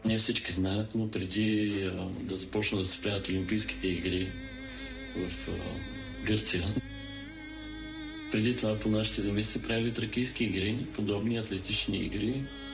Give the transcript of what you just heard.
Не всички знаят, но преди да започнат да се правят Олимпийските игри в Гърция, преди това по нашите земи се правили тракийски игри, подобни атлетични игри,